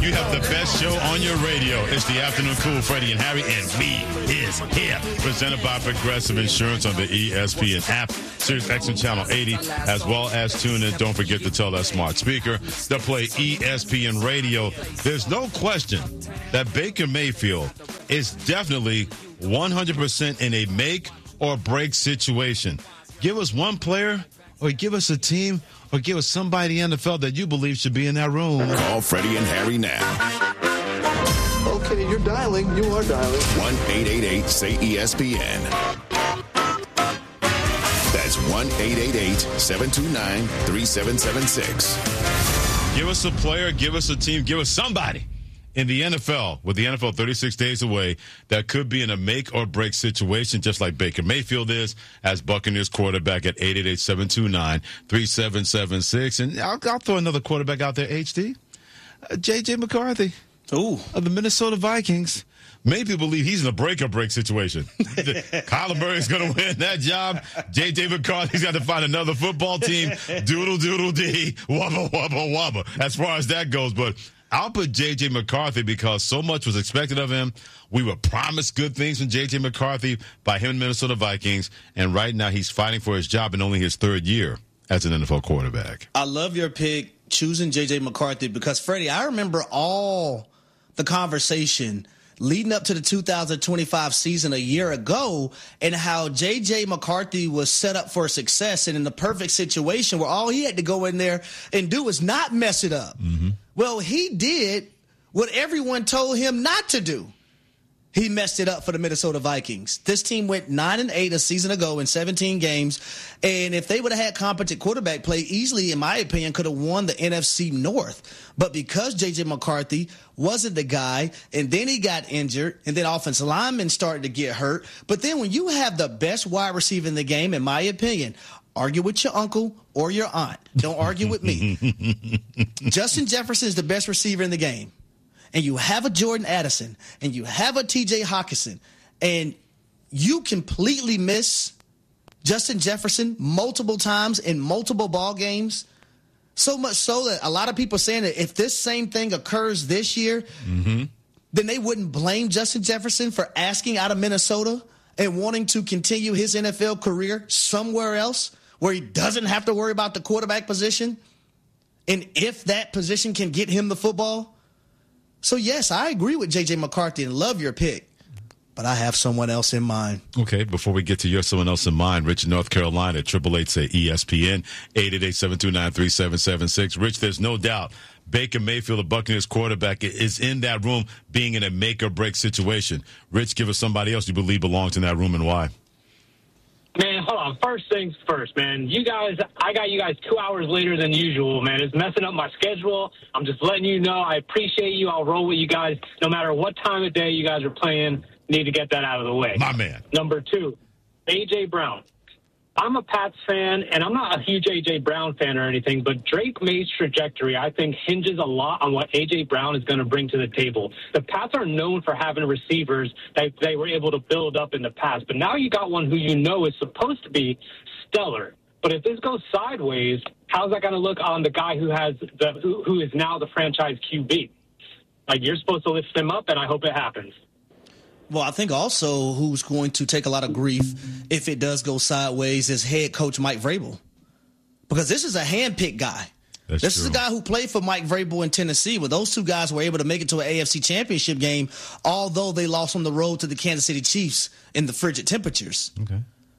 you have the best show on your radio. It's the Afternoon Cool, Freddie and Harry, and we is here. Presented by Progressive Insurance on the ESPN app, Sirius XM Channel 80, as well as tune in. Don't forget to tell that smart speaker to play ESPN Radio. There's no question that Baker Mayfield is definitely 100% in a make or break situation. Give us one player, or give us a team, or give us somebody in the NFL that you believe should be in that room. Call Freddie and Harry now. Okay, you're dialing. You are dialing. 1-888-SAY-ESPN. That's 1-888-729-3776. Give us a player, give us a team, give us somebody in the NFL, with the NFL 36 days away, that could be in a make-or-break situation, just like Baker Mayfield is, as Buccaneers quarterback at 888-729-3776. And I'll throw another quarterback out there, HD. J.J. McCarthy. Ooh. Of the Minnesota Vikings. Many people believe he's in a break-or-break situation. Kyler Murray's going to win that job. J.J. McCarthy's got to find another football team. Doodle-doodle-dee, wubba-wubba-wubba, as far as that goes. But I'll put J.J. McCarthy because so much was expected of him. We were promised good things from J.J. McCarthy by him and Minnesota Vikings, and right now he's fighting for his job in only his third year as an NFL quarterback. I love your pick, choosing J.J. McCarthy, because, Freddie, I remember all the conversation leading up to the 2025 season a year ago, and how J.J. McCarthy was set up for success and in the perfect situation where all he had to go in there and do was not mess it up. Mm-hmm. Well, he did what everyone told him not to do. He messed it up for the Minnesota Vikings. This team went 9-8 a season ago in 17 games, and if they would have had competent quarterback play, easily, in my opinion, could have won the NFC North. But because J.J. McCarthy wasn't the guy, and then he got injured, and then offensive linemen started to get hurt. But then when you have the best wide receiver in the game, in my opinion, argue with your uncle or your aunt. Don't argue with me. Justin Jefferson is the best receiver in the game. And you have a Jordan Addison, and you have a T.J. Hockenson, and you completely miss Justin Jefferson multiple times in multiple ball games. So much so that a lot of people are saying that if this same thing occurs this year, then they wouldn't blame Justin Jefferson for asking out of Minnesota and wanting to continue his NFL career somewhere else where he doesn't have to worry about the quarterback position. And if that position can get him the football. So, yes, I agree with J.J. McCarthy and love your pick, but I have someone else in mind. Okay, before we get to your someone else in mind, Rich in North Carolina, 888-SAY-ESPN, 888-729-3776. Rich, there's no doubt Baker Mayfield, the Buccaneers quarterback, is in that room being in a make-or-break situation. Rich, give us somebody else you believe belongs in that room and why. Man, hold on. First things first, man. You guys, I got you guys 2 hours later than usual, man. It's messing up my schedule. I'm just letting you know. I appreciate you. I'll roll with you guys. No matter what time of day you guys are playing, need to get that out of the way. My man. Number 2, A.J. Brown. I'm a Pats fan, and I'm not a huge A.J. Brown fan or anything, but Drake May's trajectory, I think, hinges a lot on what A.J. Brown is going to bring to the table. The Pats are known for having receivers that they were able to build up in the past, but now you got one who you know is supposed to be stellar. But if this goes sideways, how's that going to look on the guy who has who is now the franchise QB? Like, you're supposed to lift him up, and I hope it happens. Well, I think also who's going to take a lot of grief if it does go sideways is head coach Mike Vrabel. Because this is a hand-picked guy. This is a guy who played for Mike Vrabel in Tennessee, where those two guys were able to make it to an AFC championship game, although they lost on the road to the Kansas City Chiefs in the frigid temperatures. Okay.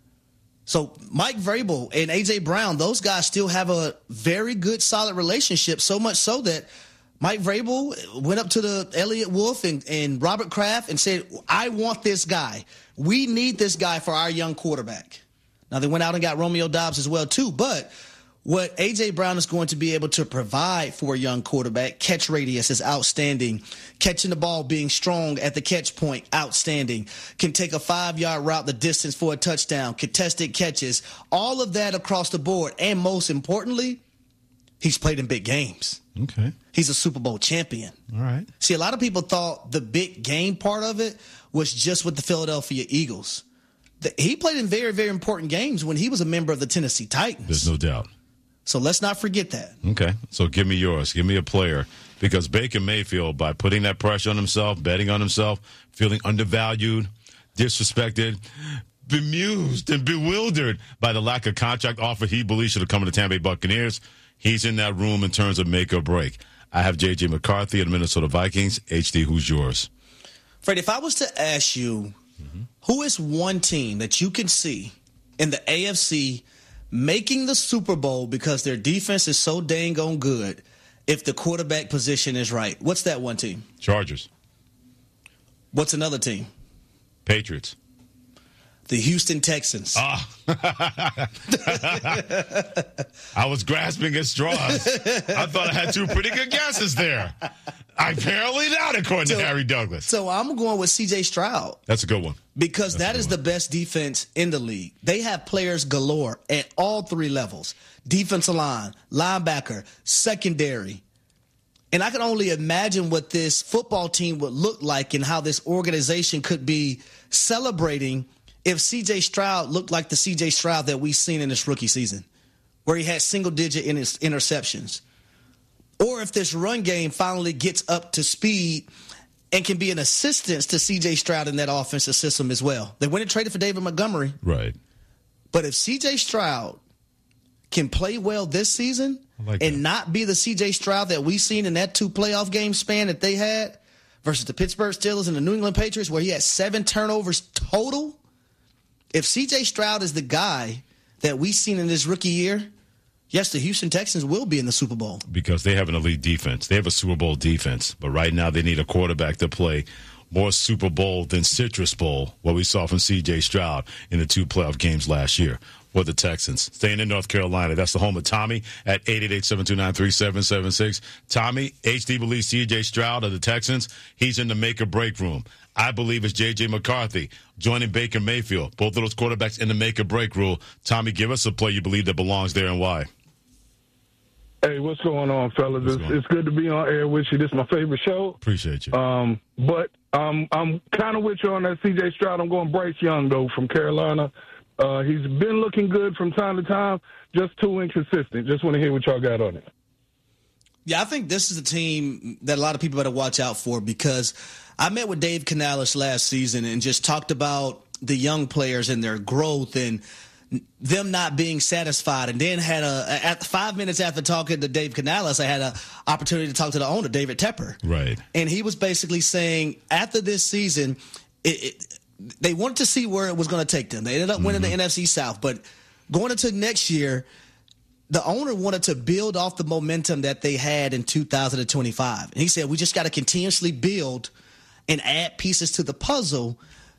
So Mike Vrabel and A.J. Brown, those guys still have a very good, solid relationship, so much so that Mike Vrabel went up to the Elliott Wolf and Robert Kraft and said, I want this guy. We need this guy for our young quarterback. Now, they went out and got Romeo Doubs as well, too. But what A.J. Brown is going to be able to provide for a young quarterback, catch radius is outstanding. Catching the ball, being strong at the catch point, outstanding. Can take a 5-yard route the distance for a touchdown. Contested catches. All of that across the board. And most importantly, he's played in big games. Okay. He's a Super Bowl champion. All right. See, a lot of people thought the big game part of it was just with the Philadelphia Eagles. He played in very, very important games when he was a member of the Tennessee Titans. There's no doubt. So let's not forget that. Okay, so give me yours. Give me a player. Because Baker Mayfield, by putting that pressure on himself, betting on himself, feeling undervalued, disrespected, bemused, and bewildered by the lack of contract offer he believes should have come to the Tampa Bay Buccaneers, he's in that room in terms of make or break. I have J.J. McCarthy of the Minnesota Vikings. HD, who's yours? Fred, if I was to ask you, who is one team that you can see in the AFC making the Super Bowl because their defense is so dang on good if the quarterback position is right? What's that one team? Chargers. What's another team? Patriots. The Houston Texans. I was grasping at straws. I thought I had two pretty good guesses there. Apparently not, according to Harry Douglas. So I'm going with C.J. Stroud. That's a good one. Because that is the best defense in the league. They have players galore at all three levels. Defensive line, linebacker, secondary. And I can only imagine what this football team would look like and how this organization could be celebrating if C.J. Stroud looked like the C.J. Stroud that we've seen in this rookie season, where he had single-digit interceptions. Or if this run game finally gets up to speed and can be an assistance to C.J. Stroud in that offensive system as well. They went and traded for David Montgomery. Right. But if C.J. Stroud can play well this season and not be the C.J. Stroud that we've seen in that two playoff game span that they had versus the Pittsburgh Steelers and the New England Patriots, where he had 7 turnovers total, if C.J. Stroud is the guy that we've seen in this rookie year, yes, the Houston Texans will be in the Super Bowl. Because they have an elite defense. They have a Super Bowl defense. But right now they need a quarterback to play more Super Bowl than Citrus Bowl, what we saw from C.J. Stroud in the 2 playoff games last year for the Texans. Staying in North Carolina, that's the home of Tommy at 888-729-3776. Tommy, HD believes C.J. Stroud of the Texans. He's in the make-or-break room. I believe it's J.J. McCarthy joining Baker Mayfield. Both of those quarterbacks in the make-or-break rule. Tommy, give us a play you believe that belongs there and why. Hey, what's going on, fellas? It's good to be on air with you. This is my favorite show. Appreciate you. But I'm kind of with you on that C.J. Stroud. I'm going Bryce Young, though, from Carolina. He's been looking good from time to time, just too inconsistent. Just want to hear what y'all got on it. Yeah, I think this is a team that a lot of people better watch out for, because I met with Dave Canales last season and just talked about the young players and their growth and them not being satisfied. And then had at 5 minutes after talking to Dave Canales, I had an opportunity to talk to the owner, David Tepper. Right. And he was basically saying after this season, they wanted to see where it was going to take them. They ended up winning the NFC South. But going into next year, the owner wanted to build off the momentum that they had in 2025. And he said, we just got to continuously build and add pieces to the puzzle,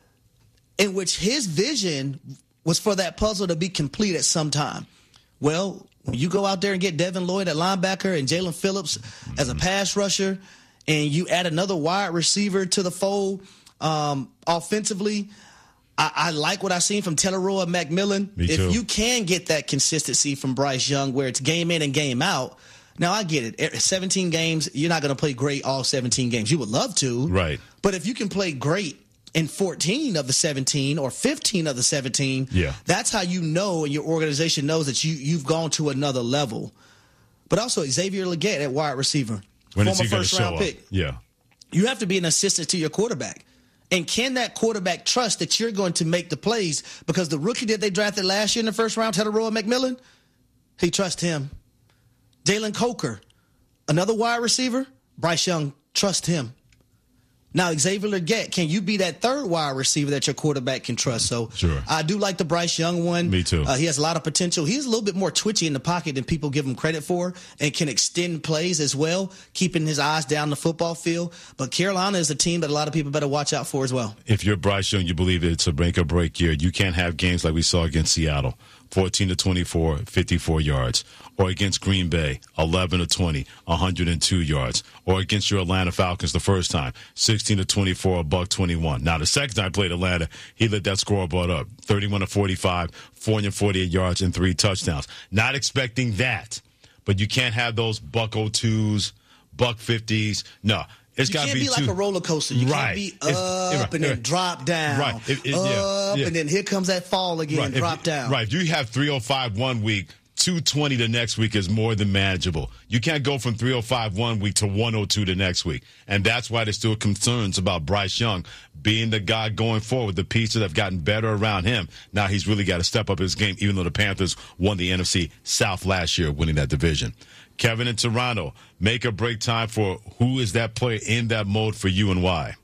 in which his vision was for that puzzle to be complete at some time. Well, when you go out there and get Devin Lloyd at linebacker and Jalen Phillips as a pass rusher, and you add another wide receiver to the fold offensively, I like what I've seen from Teleroy McMillan. If you can get that consistency from Bryce Young where it's game in and game out, now I get it. 17 games, you're not going to play great all 17 games. You would love to. Right. But if you can play great in 14 of the 17 or 15 of the 17, that's how you know and your organization knows that you've gone to another level. But also Xavier Legette at wide receiver, former first-round pick. Yeah. You have to be an assistant to your quarterback. And can that quarterback trust that you're going to make the plays? Because the rookie that they drafted last year in the first round, Teleroy McMillan, he trusts him. Jalen Coker, another wide receiver, Bryce Young, trust him. Now, Xavier Legette, can you be that third wide receiver that your quarterback can trust? So I do like the Bryce Young one. Me too. He has a lot of potential. He's a little bit more twitchy in the pocket than people give him credit for, and can extend plays as well, keeping his eyes down the football field. But Carolina is a team that a lot of people better watch out for as well. If you're Bryce Young, you believe it's a make or break year. You can't have games like we saw against Seattle, 14-24, 54 yards. Or against Green Bay, 11-20, 102 yards. Or against your Atlanta Falcons the first time, 16-24, $121. Now, the second time I played Atlanta, he lit that scoreboard up, 31-45, 448 yards and 3 touchdowns. Not expecting that, but you can't have those $102s, $150s. No. It's got to be like a roller coaster. You can't be up and then drop down. Right. And then here comes that fall again, drop down. Right. If you have 305 1 week, 220 the next week is more than manageable. You can't go from 305 one week to 102 the next week. And that's why there's still concerns about Bryce Young being the guy going forward. The pieces have gotten better around him. Now he's really got to step up his game, even though the Panthers won the NFC South last year, winning that division. Kevin in Toronto, make or break time for who is that player in that mode for you and why?